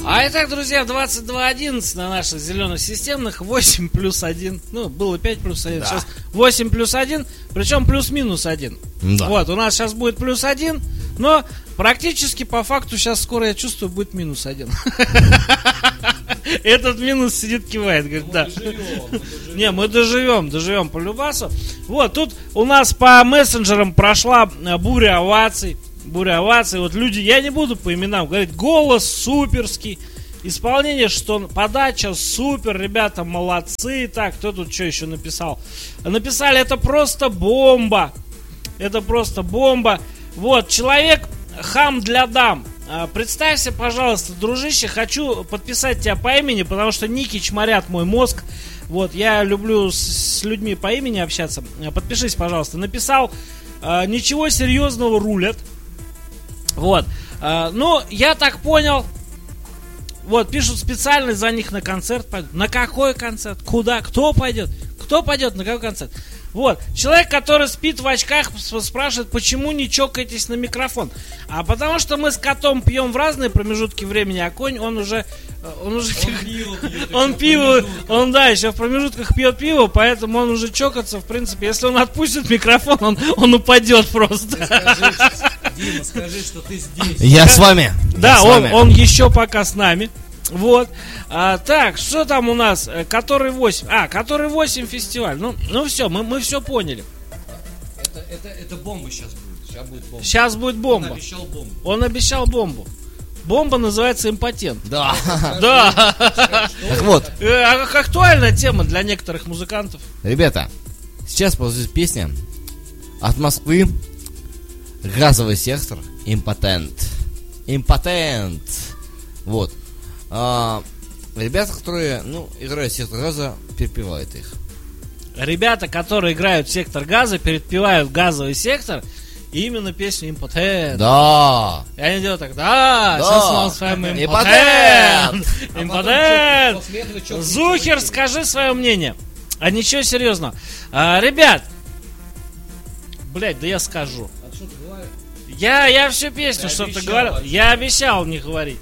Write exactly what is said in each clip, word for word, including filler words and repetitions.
А итак, друзья, двадцать два одиннадцать на наших зеленых системных, восемь плюс один. Ну, было пять плюс один, да. Сейчас восемь плюс один, причем плюс-минус один. Да. Вот, у нас сейчас будет плюс один, но практически по факту сейчас скоро, я чувствую, будет минус один. Этот минус сидит, кивает, говорит, да. Не, мы доживем, доживем по любасу. Вот, тут у нас по мессенджерам прошла буря оваций. Буря оваций. Вот люди, я не буду по именам говорить, голос суперский, исполнение, что подача супер, ребята молодцы. Так, кто тут что еще написал? Написали, это просто бомба. Это просто бомба. Вот, человек хам для дам. Представься, пожалуйста, дружище, хочу подписать тебя по имени, потому что ники чморят мой мозг. Вот, я люблю с, с людьми по имени общаться. Подпишись, пожалуйста. Написал, ничего серьезного, рулят. Вот, ну, я так понял. Вот, пишут специально за них на концерт пойдут. На какой концерт? Куда? Кто пойдет? Кто пойдет на какой концерт? Вот, человек, который спит в очках, спрашивает, почему не чокаетесь на микрофон. А потому что мы с котом пьем в разные промежутки времени, а конь, он уже... Он уже... Он пиво пьет. Он пиво... Он, да, еще в промежутках пьет пиво, поэтому он уже чокаться, в принципе. Если он отпустит микрофон, он, он упадет просто. Скажи, Дима, скажи, что ты здесь. Я с вами. Да, Я с он, вами. он еще пока с нами. Вот. А, так, что там у нас? Который восемь. А, который восемь фестиваль. Ну, ну все, мы, мы все поняли. Это, это, это бомба сейчас будет. Сейчас будет бомба. Сейчас будет бомба. Он обещал бомбу. Он обещал бомбу. Бомба называется импотент. Да. Да. Так вот. Актуальная тема для некоторых музыкантов. Ребята, сейчас прозвучит песня от Москвы. Газовый сектор. Импотент. Импотент. Вот. А, ребята, которые, ну, играют сектор газа, перепевают их. Ребята, которые играют сектор газа, перепевают газовый сектор, и именно песню импотент. Да. И они делают так, да, Да. сейчас мы с вами Импотент. Импотент. Импотент. Зухер, скажи свое мнение. А ничего серьезного. А, ребят, блять, да я скажу. А что ты говоришь? Я, я всю песню Ты что-то обещал, говорил. вообще. Я обещал не говорить.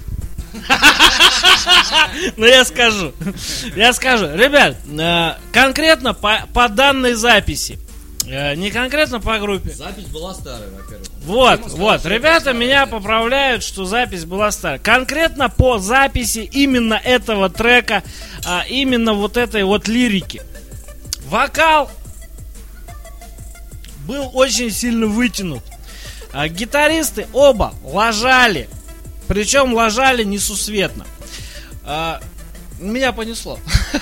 Но я скажу. Я скажу. Ребят, э, конкретно по, по данной записи, э, не конкретно по группе. Запись была старая, во-первых. Вот, Дима сказал, вот, что ребята это меня старая. поправляют, что запись была старая. Конкретно по записи именно этого трека, а, именно вот этой вот лирики. Вокал был очень сильно вытянут. А, гитаристы оба лажали. Причем лажали несусветно. А, меня понесло.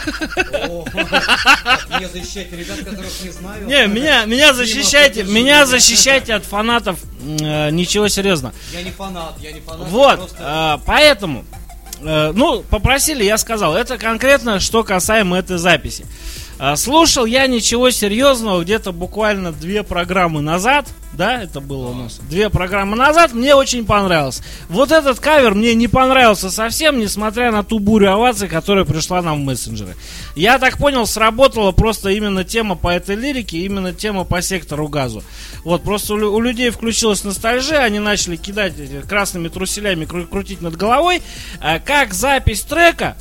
О, как мне защищать ребят, которых не знаю. Не, меня, меня защищайте, поддержи меня меня. защищайте от фанатов. э, Ничего серьезного. Я не фанат, я не фанат. Вот, просто- а, поэтому, э, ну, попросили, я сказал, это конкретно, что касаемо этой записи. А, слушал я ничего серьезного где-то буквально две программы назад, да, это было у нас, две программы назад, мне очень понравилось. Вот этот кавер мне не понравился совсем, несмотря на ту бурю оваций, которая пришла нам в мессенджеры. Я так понял, сработала просто именно тема по этой лирике, именно тема по сектору газу. Вот, просто у, лю- у людей включилась ностальжия, они начали кидать эти красными труселями, кру- крутить над головой, а как запись трека.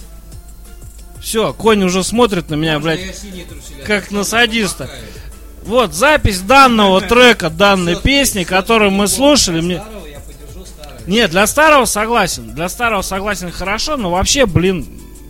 Все, конь уже смотрит на меня, Можно блядь, я синие труселя? как Что на ты садиста. помахаешь? Вот, запись данного трека, данной Всё, песни, всё, которую мы всё, слушали, для мне... старого я поддержу старое. Нет, для старого согласен, для старого согласен хорошо, но вообще, блин,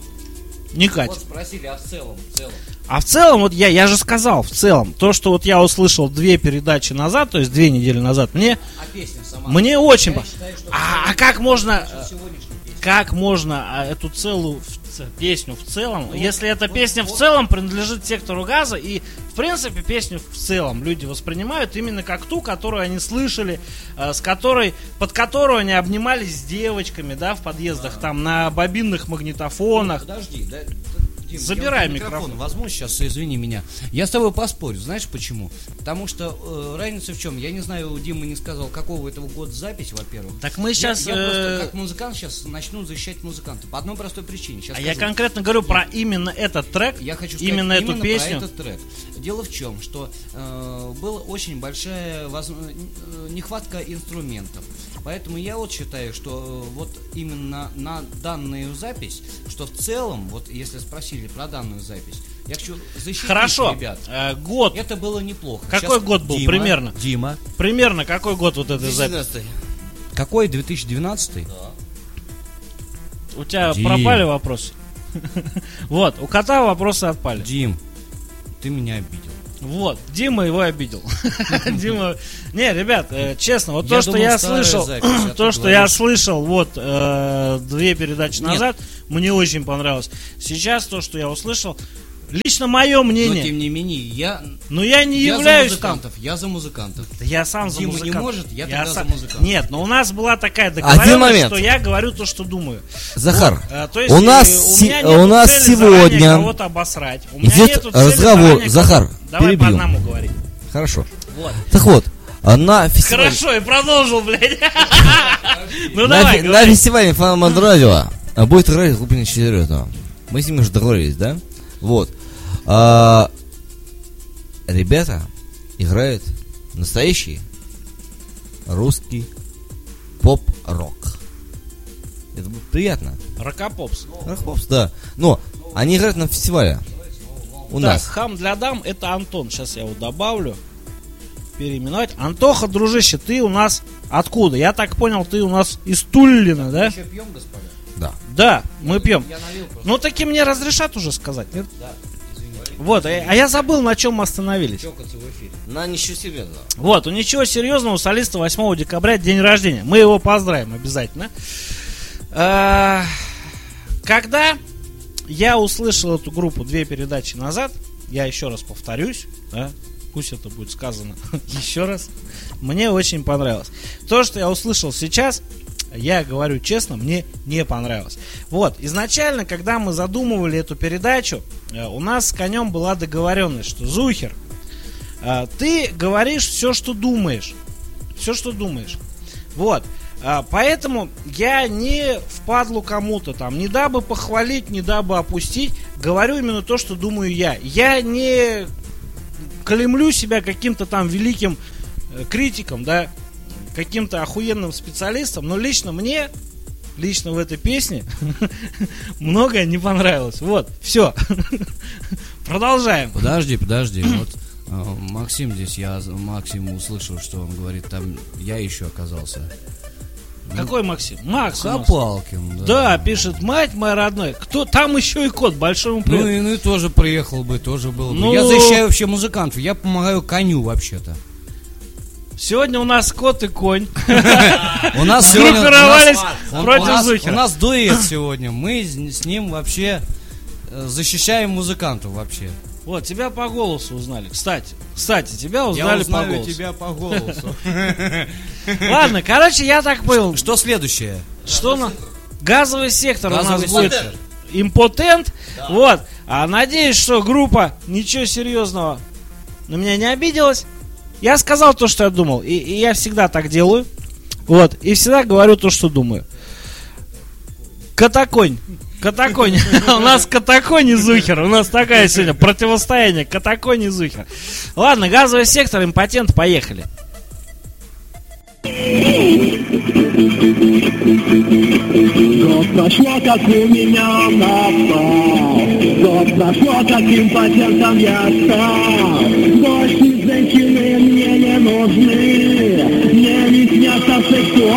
не Вот катит. спросили, а в целом, в целом. А в целом, вот я, я же сказал, в целом, то, что вот я услышал две передачи назад, то есть две недели назад, мне, А песня сама? мне очень... Я по- считаю, что А, в а как можно... целом лучше сегодняшней песни. Как можно а, эту целую в ц- песню в целом, Ну, если эта вот- песня в вот. целом принадлежит сектору газа, и в принципе песню в целом люди воспринимают именно как ту, которую они слышали, э, с которой, под которую они обнимались с девочками, да, в подъездах, там на бобинных магнитофонах. Подожди, да, да, Дим, Забирай я вот микрофон. Возьму сейчас, извини меня. Я с тобой поспорю, знаешь почему? Потому что э, разница в чем? Я не знаю, Дима не сказал, какого этого года запись, во-первых. Так мы Я- сейчас... Я, э, просто как музыкант сейчас начну защищать музыканта. По одной простой причине. Сейчас а я скажу. конкретно говорю про именно этот трек, Я хочу сказать именно эту про песню. этот трек. Дело в чем, что э, была очень большая воз... э, нехватка инструментов. Поэтому я вот считаю, что э, вот именно на данную запись, что в целом, вот если спросили про данную запись, я хочу защитить Хорошо. ребят. Э, год. Это было неплохо. Какой Сейчас год был Дима, примерно? Дима. Примерно какой год вот этой записи? двенадцатый. Какой? две тысячи двенадцатый? У тебя Дим. пропали вопросы? Вот, у кота вопросы отпали. Дим, ты меня обидел. Вот, Дима его обидел. Дима, не, ребят, э, честно, вот Я то, что думал, я старая слышал, запись, а ты то, что я говоришь. слышал, вот э, две передачи Нет. назад, мне очень понравилось. Сейчас то, что я услышал, лично мое Но мнение, тем не менее, я, но я не я являюсь за там. музыкантов. Я за музыкантов. Я сам за Дима не музыканта. может, я тогда за сам- музыканта. Нет, но у нас была такая договоренность, момент. что я говорю то, что думаю. Захар, Э, то есть, у нас, э, се- меня у нету нас цели заранее сегодня кого-то обосрать. У меня идет нету цели разговор. заранее Захар, кого-то- Давай перебью. по одному говорить. Хорошо. Вот. Так вот, а на фестивале, Хорошо, и продолжил, блядь. Ну на, давай, фе- на говори. фестивале Фанман Радио а, будет играть группа Четверетого. Мы с ними уже договорились, да? Вот. А, ребята играют настоящий русский поп-рок. Это будет приятно. Рокопопс. Рок-попс, да. Но они играют на фестивале. У Так, нас. хам для дам, это Антон. Сейчас я его добавлю. Переименовать. Антоха, дружище, ты у нас откуда? Я так понял, ты у нас из Туллина, да? Еще пьем, господа? Да. Да, мы пьем. Я налил просто. Ну таки мне разрешат уже сказать, нет? Да, извините. Вот, а а я забыл, на чем мы остановились. Чокаться в эфире. На ничего серьезного. Вот, у ничего серьезного, у солиста восьмого декабря день рождения. Мы его поздравим обязательно. А, Когда я услышал эту группу две передачи назад, я еще раз повторюсь, да, пусть это будет сказано еще раз, мне очень понравилось. То, что я услышал сейчас, я говорю честно, мне не понравилось. Вот, изначально, когда мы задумывали эту передачу, э, у нас с Конем была договоренность, что Зухер, э, ты говоришь все, что думаешь. Все, что думаешь. Вот. А, Поэтому я не впадлу кому-то там, не дабы похвалить, не дабы опустить, говорю именно то, что думаю я. Я не клеймлю себя каким-то там великим э, критиком, да, каким-то охуенным специалистом, но лично мне, лично в этой песне многое не понравилось. Вот, все. Продолжаем. Подожди, подожди. Вот э, Максим здесь, я Максим услышал, что он говорит, там я еще оказался. Какой Максим? Макс у нас. Копалкин, да. Да, пишет, мать моя родная. Кто? Там еще и кот, большой ему Ну привет. и, ну и тоже приехал бы, тоже был бы. Ну- Я защищаю вообще музыкантов, я помогаю коню вообще-то. Сегодня у нас кот и конь. У нас сегодня- Сгруппировались у нас- он- против у нас- Зухера. У нас дуэт сегодня, мы с с ним вообще э, защищаем музыкантов вообще. Вот, тебя по голосу узнали. Кстати, кстати, тебя Я узнали по узнаю голосу. тебя по голосу. Ладно, короче, я так понял, Что следующее? что на газовый сектор у Газовый нас будет сектор. импотент. Вот. А надеюсь, что группа ничего серьезного на меня не обиделась. Я сказал то, что я думал. И, и я всегда так делаю. Вот. И всегда говорю то, что думаю. Катаконь. Катаконь. У нас Катаконь и Зухер. У нас такая сегодня противостояние. Катаконь и Зухер. Ладно, газовый сектор, импотент, поехали. Год прошло, как у меня напал. Год прошло, как импотентом я стал. Больше женщины мне не нужны. Мне не снятся сексуальные.